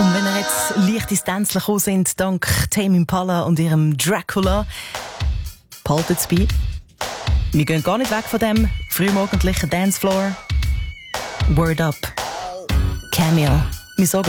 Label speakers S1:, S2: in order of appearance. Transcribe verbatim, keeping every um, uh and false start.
S1: Und wenn ihr jetzt leicht ins Tänzchen gekommen sind, dank Tame Impala und ihrem Dracula, behaltet es bei. Wir gehen gar nicht weg von dem frühmorgendlichen Dancefloor. Word Up. Cameo. Wir sagen